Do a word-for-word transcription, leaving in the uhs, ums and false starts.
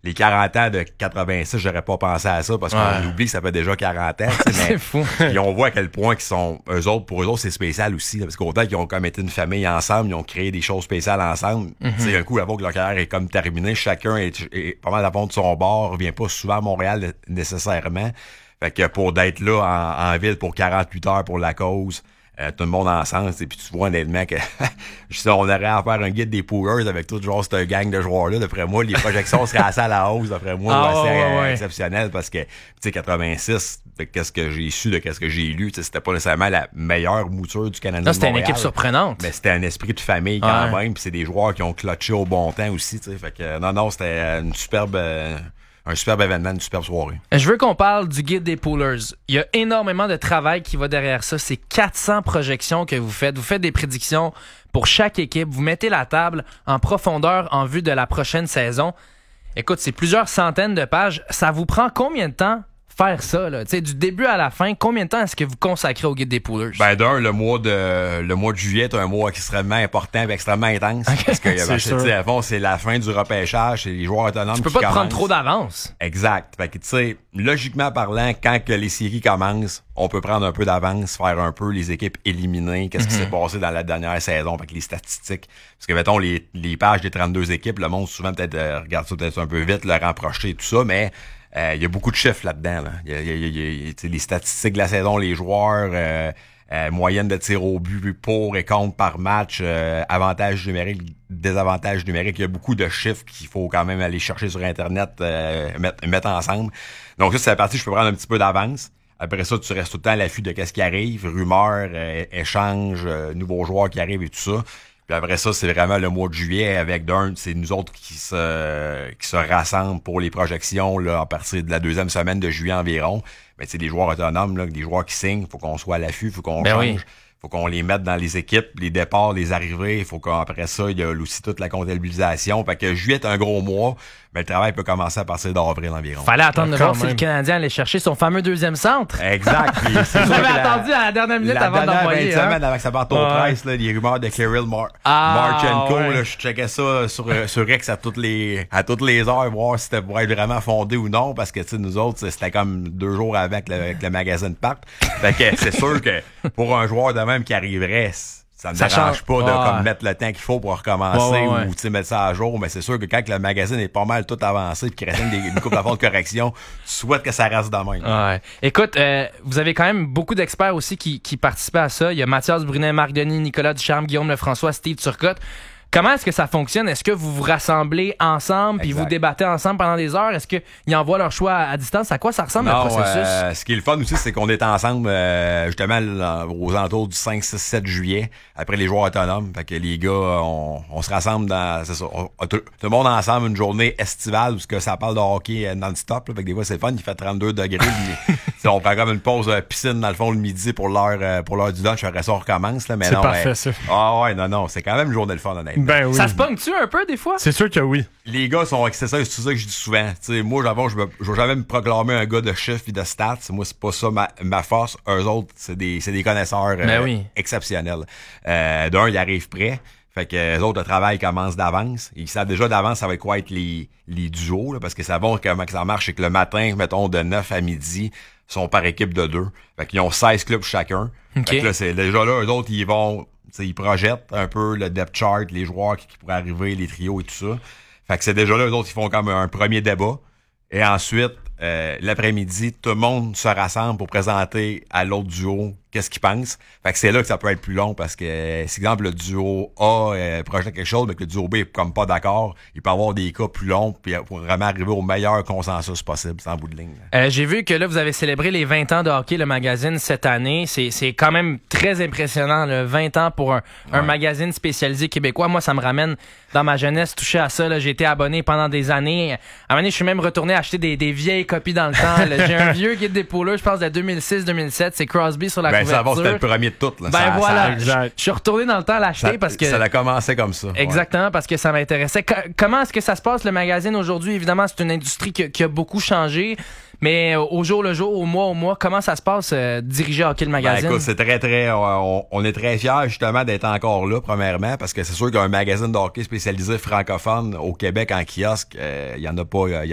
les quarante ans de quatre-vingt-six, j'aurais pas pensé à ça parce qu'on Ouais. oublie que ça fait déjà quarante ans. tu sais, C'est mais fou. Puis on voit à quel point qu'ils sont, eux autres, pour eux autres, c'est spécial aussi. Là, parce qu'autant qu'ils ont comme été une famille ensemble, ils ont créé des choses spéciales ensemble. Mm-hmm. Tu sais, un coup, avant que leur carrière est comme terminée, chacun est, est pas mal à fond de son bord, revient pas souvent à Montréal nécessairement. Fait que pour d'être là en, en ville pour quarante-huit heures pour la cause, Euh, tout le monde ensemble, et puis tu vois honnêtement que je sais, on aurait à faire un guide des poolers avec tout genre cette gang de joueurs-là. D'après moi, les projections seraient assez à la hausse, d'après moi, Ah, assez ouais, ouais. exceptionnel parce que tu sais quatre-vingt-six, de qu'est-ce que j'ai su, de qu'est-ce que j'ai lu, tu sais, c'était pas nécessairement la meilleure mouture du Canadien. Là, c'était de une Montréal, équipe surprenante. mais c'était un esprit de famille quand Ouais. même, puis c'est des joueurs qui ont clutché au bon temps aussi, tu sais. Fait que non, non, c'était une superbe, euh, un superbe événement, une superbe soirée. Je veux qu'on parle du guide des poolers. Il y a énormément de travail qui va derrière ça. C'est quatre cents projections que vous faites. Vous faites des prédictions pour chaque équipe. Vous mettez la table en profondeur en vue de la prochaine saison. Écoute, c'est plusieurs centaines de pages. Ça vous prend combien de temps faire ça, là? Tu sais, du début à la fin, combien de temps est-ce que vous consacrez au guide des poolers? Ben d'un, le mois de le mois de juillet est un mois extrêmement important et extrêmement intense. Okay. Parce que C'est ben, je te sûr. dis, à fond, c'est la fin du repêchage, c'est les joueurs autonomes Tu peux qui pas te prendre commencent. trop d'avance. Exact. Fait que tu sais, logiquement parlant, quand que les séries commencent, on peut prendre un peu d'avance, faire un peu les équipes éliminées, qu'est-ce qui s'est passé dans la dernière saison, avec les statistiques. Parce que mettons les, les pages des trente-deux équipes, le monde souvent peut-être euh, regarde ça peut-être un peu vite, le rapprocher et tout ça, mais il euh, y a beaucoup de chiffres là-dedans. Là. Il y a, y a, y a, y a les statistiques de la saison, les joueurs, euh, euh, moyenne de tir au but pour et contre par match, euh, avantage numérique, désavantage numérique. Il y a beaucoup de chiffres qu'il faut quand même aller chercher sur Internet, euh, mettre, mettre ensemble. Donc ça, c'est la partie je peux prendre un petit peu d'avance. Après ça, tu restes tout le temps à l'affût de qu'est-ce qui arrive, rumeurs, euh, échanges, euh, nouveaux joueurs qui arrivent et tout ça. Puis après ça, c'est vraiment le mois de juillet avec d'un, c'est nous autres qui se qui se rassemblent pour les projections là, à partir de la deuxième semaine de juillet environ. Mais c'est des joueurs autonomes, là, des joueurs qui signent, faut qu'on soit à l'affût, faut qu'on Ben change. oui. Faut qu'on les mette dans les équipes, les départs, les arrivées. Il faut qu'après ça, il y a aussi toute la comptabilisation. Fait que juillet est un gros mois, mais le travail peut commencer à partir d'avril environ. Fallait attendre de Quand voir si même. le Canadien allait chercher son fameux deuxième centre. Exact. Puis c'est Vous sûr avez que la- attendu à la dernière minute la avant dernière d'envoyer. vingt Hein? semaines avant que ça parte au Ouais. presse, là, les rumeurs de Kirill Mar Ah, Marchenko, ouais. là, je checkais ça sur, euh, sur X à toutes les, à toutes les heures, voir si c'était pour être vraiment fondé ou non, parce que, tu sais, nous autres, c'était comme deux jours avec le, avec le magazine Pact. Fait que c'est sûr que pour un joueur de même qui arriverait, ça me Ça dérange change. pas de Ouais. comme mettre le temps qu'il faut pour recommencer Ouais, ouais, ouais. ou tu sais, mettre ça à jour, mais c'est sûr que quand le magazine est pas mal tout avancé et qu'il reste une, des- une couple d'affaires de correction, tu souhaites que ça reste de même. Ouais. Écoute, euh, vous avez quand même beaucoup d'experts aussi qui, qui participaient à ça. Il y a Mathias Brunet, Marc Denis, Nicolas Ducharme, Guillaume Lefrançois, Steve Turcotte. Comment est-ce que ça fonctionne? Est-ce que vous vous rassemblez ensemble puis Exact. vous débattez ensemble pendant des heures? Est-ce qu'ils envoient leur choix à, à distance? À quoi ça ressemble le Non, processus? euh, ce qui est le fun aussi, c'est qu'on est ensemble euh, justement là, aux alentours du cinq, six, sept juillet, après les joueurs autonomes. Fait que les gars, on, on se rassemble dans, c'est ça, on- tout, tout le monde ensemble une journée estivale où ce que ça parle de hockey euh, non-stop. Là. Fait que des fois, c'est le fun, il fait trente-deux degrés. puis, t'sais, on prend comme une pause euh, piscine dans le fond le midi pour l'heure euh, pour l'heure du lunch. Après ça, on recommence. Là, mais C'est non, parfait, ouais. ça. Ah ouais, non, non, c'est quand même une journée de fun, honnêtement. Ben oui. Ça se pogne-tu un peu des fois? C'est sûr que oui. Les gars sont excessifs, c'est ça que je dis souvent. T'sais, moi, j'avoue, je, me- je vais jamais me proclamer un gars de chiffres et de stats. Moi, c'est pas ça ma, ma force. Eux autres, c'est des, c'est des connaisseurs euh, Ben oui. exceptionnels. Euh, D'un, ils arrivent prêts. Fait que les autres, le travail commence d'avance. Ils savent déjà d'avance ça va être quoi être les, les duos, là, parce que ça va comment que ça marche, c'est que le matin, mettons, de neuf à midi, sont par équipe de deux. Fait qu'ils ont seize clubs chacun. OK. Fait que là, c'est déjà là, eux autres, ils vont, t'sais, ils projettent un peu le depth chart, les joueurs qui, qui pourraient arriver, les trios et tout ça. Fait que c'est déjà là, eux autres, ils font comme un premier débat. Et ensuite, euh, l'après-midi, tout le monde se rassemble pour présenter à l'autre duo qu'est-ce qu'ils pensent. Fait que c'est là que ça peut être plus long parce que, euh, si exemple, le duo A euh, projette quelque chose, mais que le duo B est comme pas d'accord, il peut avoir des cas plus longs puis pour vraiment arriver au meilleur consensus possible, sans bout de ligne. là. Euh, j'ai vu que là, vous avez célébré les vingt ans de hockey, le magazine, cette année. C'est, c'est quand même très impressionnant, le vingt ans pour un, un Ouais. magazine spécialisé québécois. Moi, ça me ramène dans ma jeunesse, touché à ça. Là, j'ai été abonné pendant des années. À un moment donné, je suis même retourné acheter des, des vieilles copies dans le temps. Là. J'ai un vieux guide des poolers, je pense, de deux mille six deux mille sept. C'est Crosby sur la Ben, ça va, couverture. c'était le premier de toutes. Là. Ben Ça- voilà, ça- exact. je je suis retourné dans le temps à l'acheter ça, parce que... ça a commencé comme ça. ouais. Exactement, parce que ça m'intéressait. Co- comment est-ce que ça se passe, le magazine, aujourd'hui? Évidemment, c'est une industrie qui, qui a beaucoup changé, mais euh, au jour le jour, au mois au mois, comment ça se passe, euh, diriger Hockey le Ben, magazine? écoute, c'est très, très, on, on est très fiers, justement, d'être encore là, premièrement, parce que c'est sûr qu'un magazine de hockey spécialisé francophone au Québec en kiosque, il euh, y en a pas, y